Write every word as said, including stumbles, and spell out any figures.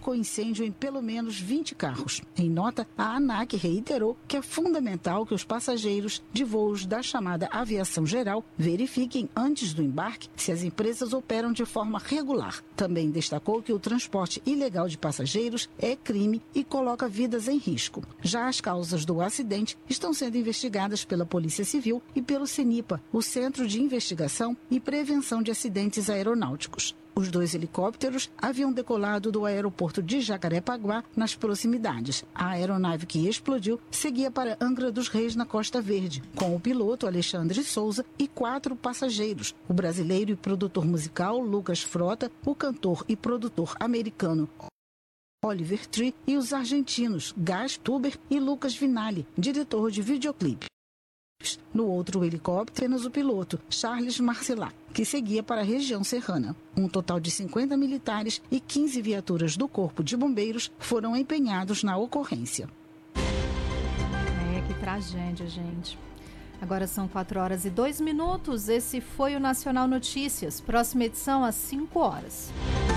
provocou incêndio em pelo menos vinte carros. Em nota, a ANAC reiterou que é fundamental que os passageiros de voos da chamada aviação geral verifiquem antes do embarque se as empresas operam de forma regular. Também destacou que o transporte ilegal de passageiros é crime e coloca vidas em risco. Já as causas do acidente estão sendo investigadas pela Polícia Civil e pelo CENIPA, o Centro de Investigação e Prevenção de Acidentes Aeronáuticos. Os dois helicópteros haviam decolado do aeroporto de Jacarepaguá, nas proximidades. A aeronave que explodiu seguia para Angra dos Reis, na Costa Verde, com o piloto Alexandre Souza e quatro passageiros: o brasileiro e produtor musical Lucas Frota, o cantor e produtor americano Oliver Tree e os argentinos Gás Tuber e Lucas Vinali, diretor de videoclipe. No outro helicóptero, apenas o piloto Charles Marcelac, que seguia para a região serrana. Um total de cinquenta militares e quinze viaturas do Corpo de Bombeiros foram empenhados na ocorrência. É, que tragédia, gente. Agora são quatro horas e dois minutos. Esse foi o Nacional Notícias. Próxima edição às cinco horas.